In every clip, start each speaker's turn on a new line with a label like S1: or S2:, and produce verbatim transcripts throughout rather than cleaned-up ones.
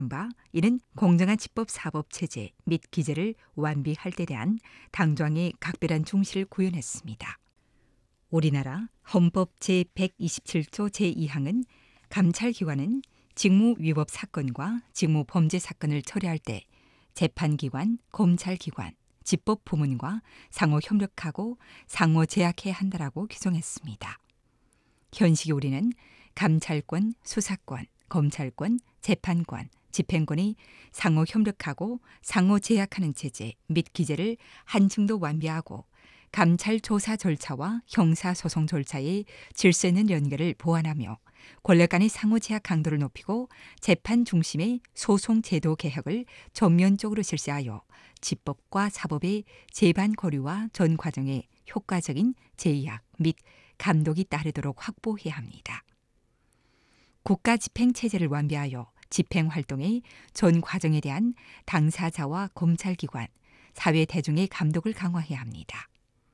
S1: 바 이는 공정한 집법 사법 체제 및 기재를 완비할 데 대한 당정의 각별한 중시를 구현했습니다. 우리나라 헌법 제백이십칠 조 제이 항은 감찰기관은 직무위법 사건과 직무범죄 사건을 처리할 때 재판기관, 검찰기관, 집법부문과 상호 협력하고 상호 제약해야 한다라고 규정했습니다. 현시기 우리는 감찰권, 수사권, 검찰권, 재판권, 집행권이 상호 협력하고 상호 제약하는 체제 및 기재를 한층 더 완비하고 감찰 조사 절차와 형사소송 절차의 질서 있는 연계를 보완하며 권력 간의 상호 제약 강도를 높이고 재판 중심의 소송 제도 개혁을 전면적으로 실시하여 집법과 사법의 재반 거류와 전 과정에 효과적인 제약 및 감독이 따르도록 확보해야 합니다. 국가 집행 체제를 완비하여 집행 활동의 전 과정에 대한 당사자와 검찰기관, 사회 대중의 감독을 강화해야 합니다.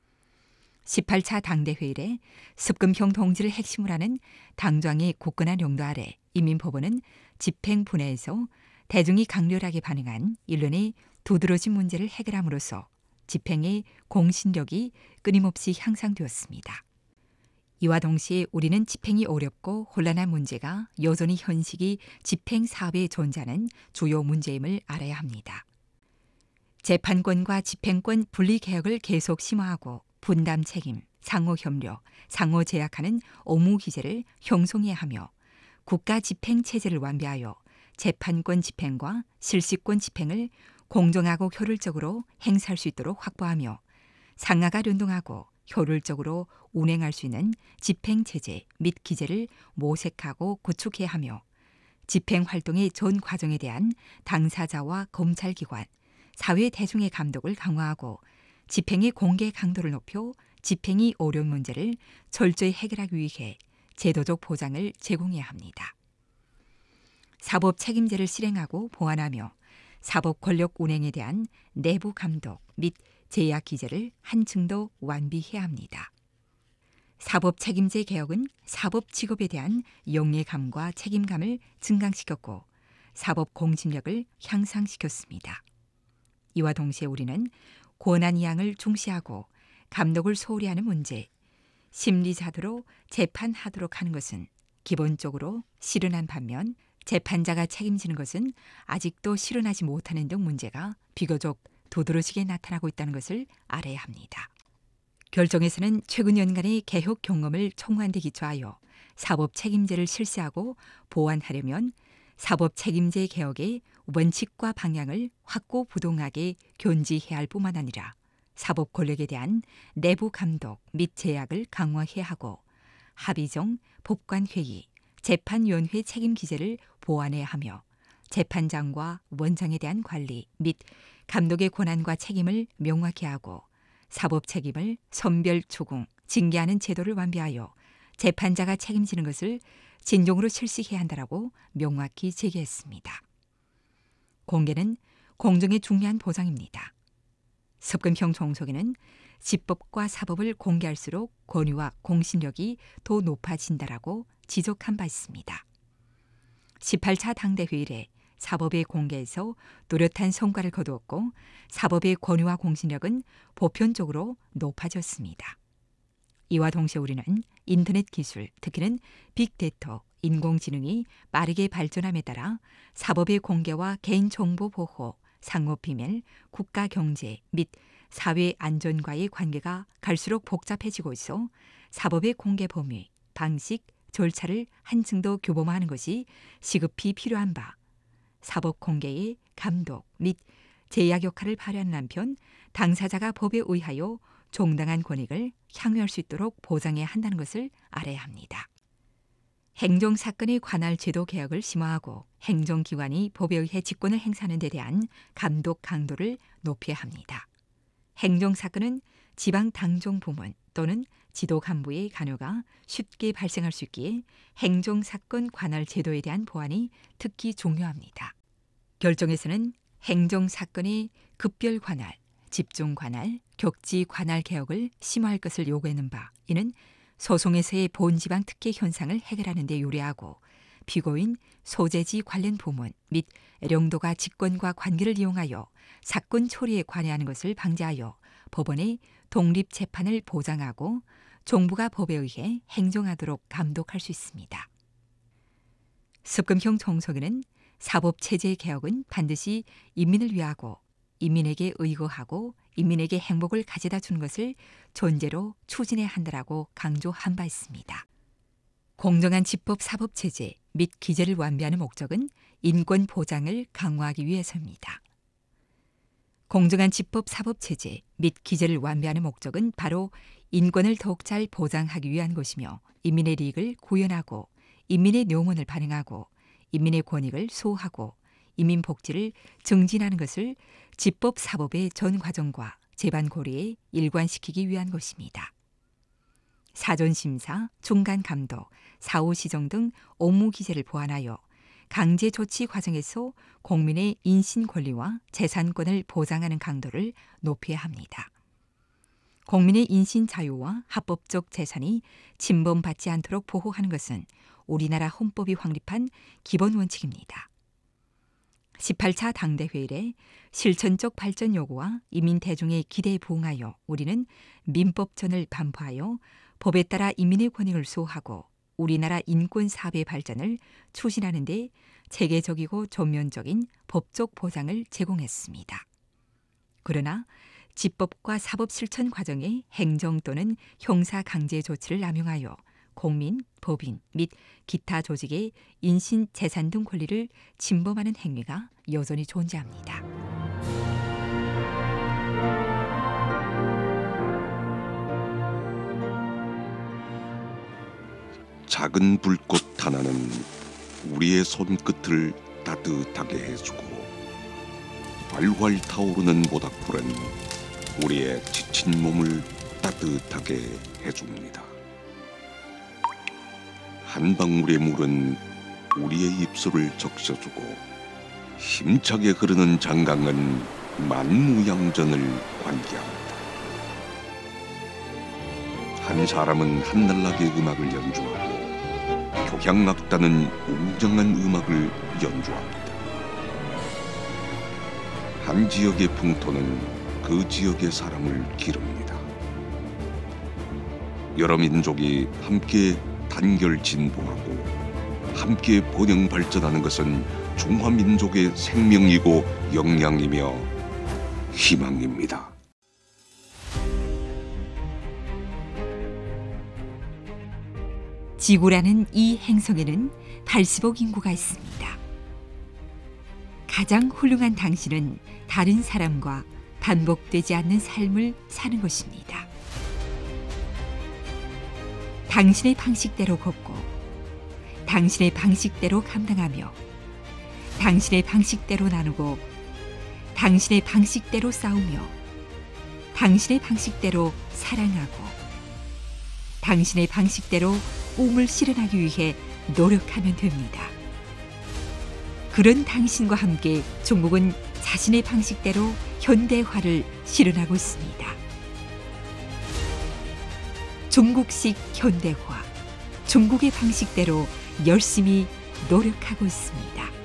S1: 십팔 차 당대회의에 습금형 동지를 핵심으로 하는 당정의 굳건한 용도 아래 인민법원은 집행 분야에서 대중이 강렬하게 반응한 일련의 두드러진 문제를 해결함으로써 집행의 공신력이 끊임없이 향상되었습니다. 이와 동시에 우리는 집행이 어렵고 혼란한 문제가 여전히 현시기 집행 사업에 존재하는 주요 문제임을 알아야 합니다. 재판권과 집행권 분리개혁을 계속 심화하고 분담 책임, 상호 협력, 상호 제약하는 업무 기제를 형성해야 하며 국가 집행 체제를 완비하여 재판권 집행과 실시권 집행을 공정하고 효율적으로 행사할 수 있도록 확보하며 상하가 연동하고 효율적으로 운행할 수 있는 집행 체제 및 기제를 모색하고 구축해야 하며 집행 활동의 전 과정에 대한 당사자와 검찰기관, 사회 대중의 감독을 강화하고 집행의 공개 강도를 높여 집행이 어려운 문제를 철저히 해결하기 위해 제도적 보장을 제공해야 합니다. 사법 책임제를 실행하고 보완하며 사법 권력 운행에 대한 내부 감독 및 제약 기제를 한층 더 완비해야 합니다. 사법 책임제 개혁은 사법 직업에 대한 영예감과 책임감을 증강시켰고 사법 공신력을 향상시켰습니다. 이와 동시에 우리는 권한 이양을 중시하고 감독을 소홀히 하는 문제, 심리자도로 재판하도록 하는 것은 기본적으로 실현한 반면 재판자가 책임지는 것은 아직도 실현하지 못하는 등 문제가 비교적 도드라지게 나타나고 있다는 것을 알아야 합니다. 결정에서는 최근 연간의 개혁 경험을 총괄한 데 기초하여 사법 책임제를 실시하고 보완하려면 사법 책임제 개혁의 원칙과 방향을 확고부동하게 견지해야 할 뿐만 아니라 사법 권력에 대한 내부 감독 및 제약을 강화해야 하고 합의정, 법관회의, 재판위원회 책임 기제를 보완해야 하며 재판장과 원장에 대한 관리 및 감독의 권한과 책임을 명확히 하고 사법 책임을 선별 추궁, 징계하는 제도를 완비하여 재판자가 책임지는 것을 진정으로 실시해야 한다라고 명확히 제기했습니다. 공개는 공정의 중요한 보장입니다. 습금형 종속에는 집법과 사법을 공개할수록 권위와 공신력이 더 높아진다라고 지적한 바 있습니다. 십팔 차 당대회의에 사법의 공개에서 뚜렷한 성과를 거두었고 사법의 권위와 공신력은 보편적으로 높아졌습니다. 이와 동시에 우리는 인터넷 기술, 특히는 빅데이터, 인공지능이 빠르게 발전함에 따라 사법의 공개와 개인정보 보호, 상호비밀, 국가경제 및 사회 안전과의 관계가 갈수록 복잡해지고 있어 사법의 공개 범위, 방식, 절차를 한층 더 규범화하는 것이 시급히 필요한 바, 사법 공개의 감독 및 제약 역할을 발휘하는 한편 당사자가 법에 의하여 정당한 권익을 향유할 수 있도록 보장해야 한다는 것을 알아야 합니다. 행정사건의 관할 제도 개혁을 심화하고 행정기관이 법에 의해 직권을 행사하는 데 대한 감독 강도를 높여야 합니다. 행정사건은 지방당정부문 또는 지도간부의 관여가 쉽게 발생할 수 있기에 행정사건 관할 제도에 대한 보완이 특히 중요합니다. 결정에서는 행정사건의 급별 관할, 집중 관할, 격지 관할 개혁을 심화할 것을 요구하는 바, 이는 소송에서의 본지방 특혜 현상을 해결하는 데 유리하고 피고인, 소재지 관련 부문 및 령도가 직권과 관계를 이용하여 사건 처리에 관여하는 것을 방지하여 법원의 독립 재판을 보장하고 종부가 법에 의해 행정하도록 감독할 수 있습니다. 습금형 정속에는 사법체제의 개혁은 반드시 인민을 위하고 인민에게 의거하고 인민에게 행복을 가져다 주는 것을 존재로 추진해야 한다라고 강조한 바 있습니다. 공정한 집법 사법체제 및 기재를 완비하는 목적은 인권 보장을 강화하기 위해서입니다. 공정한 집법 사법체제 및 기재를 완비하는 목적은 바로 인권을 더욱 잘 보장하기 위한 것이며 인민의利益을 구현하고 인민의 뇨원을 반영하고 인민의 권익을 수호하고 인민 복지를 증진하는 것을 집법 사법의 전 과정과 재반 고리에 일관시키기 위한 것입니다. 사전심사, 중간감독, 사후시정 등 업무 기재를 보완하여 강제 조치 과정에서 국민의 인신 권리와 재산권을 보장하는 강도를 높여야 합니다. 국민의 인신 자유와 합법적 재산이 침범받지 않도록 보호하는 것은 우리나라 헌법이 확립한 기본 원칙입니다. 십팔 차 당대회 이래 실천적 발전 요구와 인민 대중의 기대에 부응하여 우리는 민법전을 반포하여 법에 따라 인민의 권익을 수호하고 우리나라 인권 사회의 발전을 추진하는 데 체계적이고 전면적인 법적 보장을 제공했습니다. 그러나 집법과 사법 실천 과정에 행정 또는 형사 강제 조치를 남용하여 공민, 법인 및 기타 조직의 인신, 재산 등 권리를 침범하는 행위가 여전히 존재합니다.
S2: 작은 불꽃 하나는 우리의 손끝을 따뜻하게 해주고 활활 타오르는 모닥불은 우리의 지친 몸을 따뜻하게 해줍니다. 한 방울의 물은 우리의 입술을 적셔주고 힘차게 흐르는 장강은 만무양전을 관계합니다. 한 사람은 한날나게 음악을 연주하고 교향악단은 웅장한 음악을 연주합니다. 한 지역의 풍토는 그 지역의 사람을 기릅니다. 여러 민족이 함께 단결 진보하고 함께 번영 발전하는 것은 중화민족의 생명이고 역량이며 희망입니다.
S1: 지구라는 이 행성에는 팔십억 인구가 있습니다. 가장 훌륭한 당신은 다른 사람과 반복되지 않는 삶을 사는 것입니다. 당신의 방식대로 걷고 당신의 방식대로 감당하며 당신의 방식대로 나누고 당신의 방식대로 싸우며 당신의 방식대로 사랑하고 당신의 방식대로 꿈을 실현하기 위해 노력하면 됩니다. 그런 당신과 함께 중국은 자신의 방식대로 현대화를 실현하고 있습니다. 중국식 현대화, 중국의 방식대로 열심히 노력하고 있습니다.